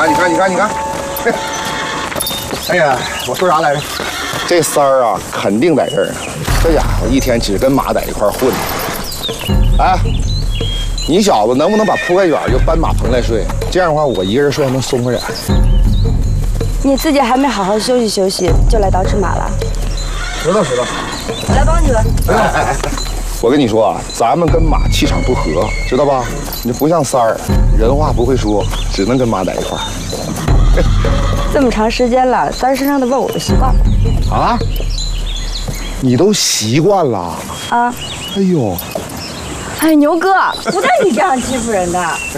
你看，哎呀，我说啥来着？这三儿啊，肯定在这儿呢。这家伙一天只跟马在一块混。哎，你小子能不能把铺盖卷就搬马棚来睡？这样的话，我一个人睡还能松快点。 你自己还没好好休息休息，就来捯饬马了？ 知道。 我来帮你吧。 哎，我跟你说啊，咱们跟马气场不合，知道吧？你不像三儿，人话不会说，只能跟马在一块儿。 这么长时间了，三儿身上的味儿我都习惯了。 啊？你都习惯了？ 啊？ 哎呦！ 哎，牛哥，不带你这样欺负人的。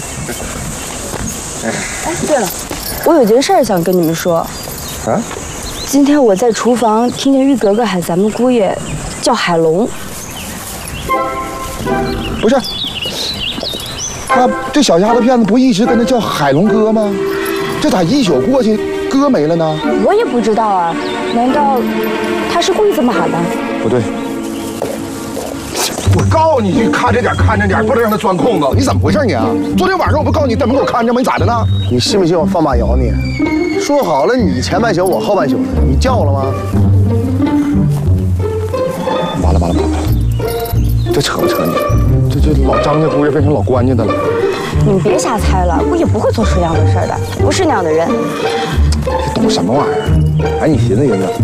哎，对了，我有件事儿想跟你们说。 啊？ 今天我在厨房听见玉格格喊咱们姑爷叫海龙。 不是，他这小丫头片子不一直跟他叫海龙哥吗？这咋一宿过去，哥没了呢？ 我也不知道啊，难道他是故意这么喊的？ 不对，我告诉你去看着点，不能让他钻空子。你怎么回事你啊？昨天晚上我不告诉你在门口看着吗？你咋的呢？ 你信不信我放马咬你？说好了你前半宿我后半宿的，你叫了吗？ 完了，这扯不扯你？这老张家姑爷变成老关家的了。 你们别瞎猜了，姑爷不会做出这样的事儿的，不是那样的人。 懂什么玩意儿？哎，你寻思寻思。